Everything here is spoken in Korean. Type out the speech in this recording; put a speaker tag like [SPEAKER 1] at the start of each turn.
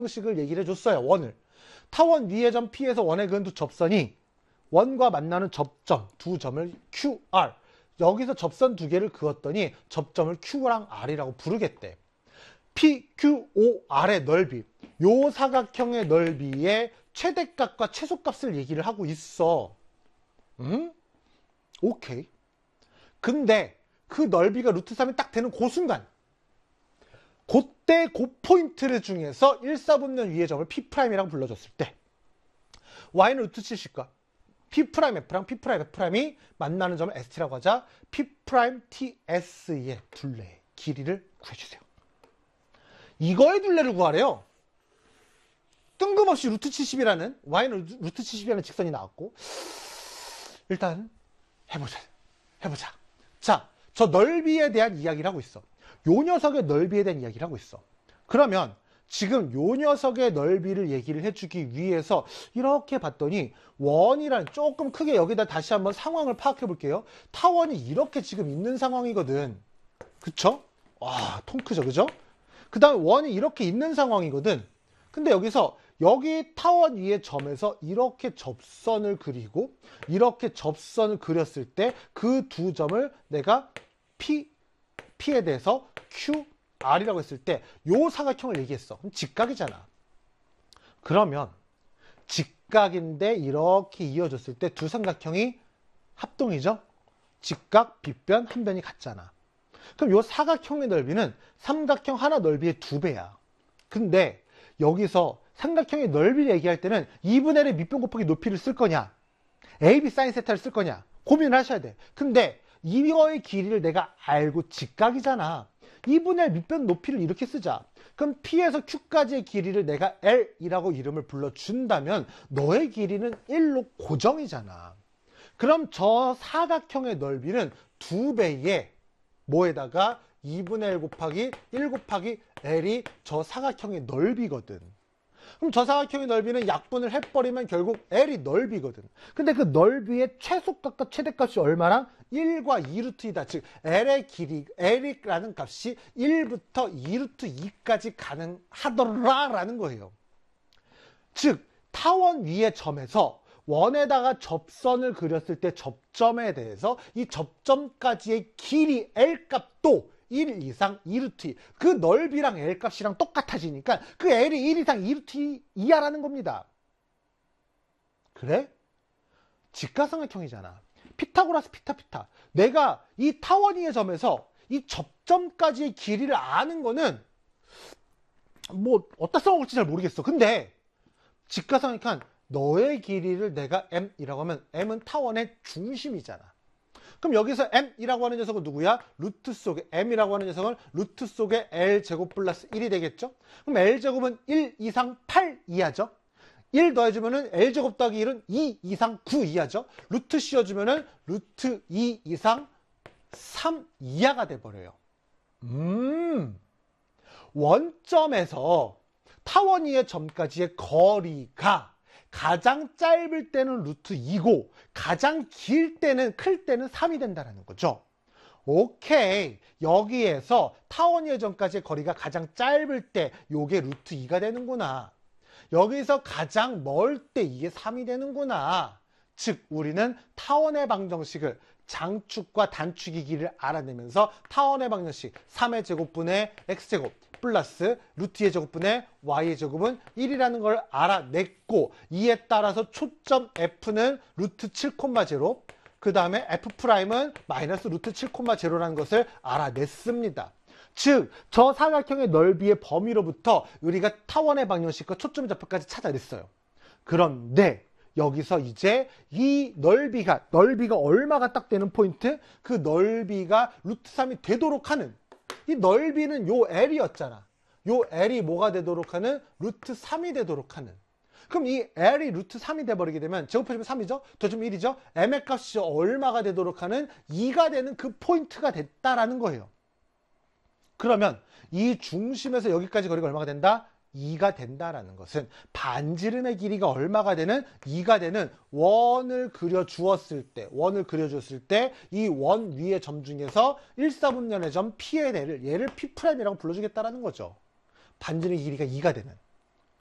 [SPEAKER 1] 방식을 얘기를 해줬어요. 원을. 타원 위의 점 P에서 원에 그은 두 접선이 원과 만나는 접점 두 점을 QR. 여기서 접선 두 개를 그었더니 접점을 Q랑 R이라고 부르겠대. PQOR의 넓이. 요 사각형의 넓이의 최대값과 최소값을 얘기를 하고 있어. 오케이. 근데 그 넓이가 루트 3이 딱 되는 그 순간, 그때 그 포인트를 중에서 1,4분면 위의 점을 P'이라고 불러줬을 때 Y는 루트 70과 P'F랑 P'F'이 만나는 점을 ST라고 하자. P'TS의 둘레의 길이를 구해주세요. 이거의 둘레를 구하래요. 뜬금없이 루트 70이라는 Y는 루트 70이라는 직선이 나왔고, 일단 해보자. 자, 저 넓이에 대한 이야기를 하고 있어. 요 녀석의 넓이에 대한 이야기를 하고 있어. 그러면 지금 요 녀석의 넓이를 얘기를 해주기 위해서 이렇게 봤더니 원이란, 조금 크게 여기다 다시 한번 상황을 파악해 볼게요. 타원이 이렇게 지금 있는 상황이거든. 그쵸? 와, 통 크죠, 그죠? 그 다음에 원이 이렇게 있는 상황이거든. 근데 여기서 여기 타원 위의 점에서 이렇게 접선을 그리고 이렇게 접선을 그렸을 때 그 두 점을 내가 P에 대해서 QR이라고 했을 때 요 사각형을 얘기했어. 그럼 직각이잖아. 그러면 직각인데 이렇게 이어졌을 때 두 삼각형이 합동이죠? 직각, 빗변, 한 변이 같잖아. 그럼 요 사각형의 넓이는 삼각형 하나 넓이의 2배야. 근데 여기서 삼각형의 넓이를 얘기할 때는 2분의 1의 밑변 곱하기 높이를 쓸 거냐, AB 사인 세타를 쓸 거냐 고민을 하셔야 돼. 근데 이거의 길이를 내가 알고 직각이잖아. 2분의 1 밑변 높이를 이렇게 쓰자. 그럼 P에서 Q까지의 길이를 내가 L이라고 이름을 불러준다면 너의 길이는 1로 고정이잖아. 그럼 저 사각형의 넓이는 2배의 뭐에다가 2분의 1 곱하기 1 곱하기 L이 저 사각형의 넓이거든. 그럼 저 사각형의 넓이는 약분을 해버리면 결국 L이 넓이거든. 근데 그 넓이의 최소값과 최대값이 얼마나? 1과 2루트이다. 즉 L의 길이, L이라는 값이 1부터 2루트 2까지 가능하더라라는 거예요. 즉 타원 위의 점에서 원에다가 접선을 그렸을 때 접점에 대해서 이 접점까지의 길이 L값도 1 이상 2루트 2. 그 넓이랑 L값이랑 똑같아지니까 그 L이 1 이상 2루트 2야라는 겁니다. 그래? 직각삼각형이잖아. 피타고라스 피타. 내가 이 타원 위의 점에서 이 접점까지의 길이를 아는 거는 뭐 어디다 써먹을지 잘 모르겠어. 근데 직각삼각형 너의 길이를 내가 M이라고 하면 M은 타원의 중심이잖아. 그럼 여기서 M이라고 하는 녀석은 누구야? 루트 속에, M이라고 하는 녀석은 루트 속에 L제곱 플러스 1이 되겠죠? 그럼 L제곱은 1 이상 8 이하죠? 1 더해주면은 L제곱 더하기 1은 2 이상 9 이하죠? 루트 씌워주면은 루트 2 이상 3 이하가 돼버려요. 원점에서 타원 위의 점까지의 거리가 가장 짧을 때는 루트 2고 가장 길 때는, 클 때는 3이 된다는 거죠. 오케이. 여기에서 타원 위의 점까지의 거리가 가장 짧을 때 요게 루트 2가 되는구나. 여기서 가장 멀 때 이게 3이 되는구나. 즉 우리는 타원의 방정식을 장축과 단축의 길이를 알아내면서 타원의 방정식 3의 제곱분의 x제곱 플러스 루트의 제곱분의 y의 제곱은 1이라는 걸 알아냈고, 이에 따라서 초점 f는 루트 7,0, 그 다음에 f'은 마이너스 루트 7,0라는 것을 알아냈습니다. 즉 저 사각형의 넓이의 범위로부터 우리가 타원의 방정식과 초점의 좌표까지 찾아냈어요. 그런데 여기서 이제 이 넓이가 얼마가 딱 되는 포인트? 그 넓이가 루트 3이 되도록 하는, 이 넓이는 요 L이었잖아. 요 L이 뭐가 되도록 하는? 루트 3이 되도록 하는. 그럼 이 L이 루트 3이 돼버리게 되면 제곱해주면 3이죠? 더주면 1이죠? M의 값이 얼마가 되도록 하는? 2가 되는 그 포인트가 됐다라는 거예요. 그러면 이 중심에서 여기까지 거리가 얼마가 된다? 2가 된다라는 것은 반지름의 길이가 얼마가 되는? 2가 되는 원을 그려주었을 때 이 원 위의 점 중에서 1,4분면의 점 P의 얘를 P'이라고 불러주겠다라는 거죠. 반지름의 길이가 2가 되는.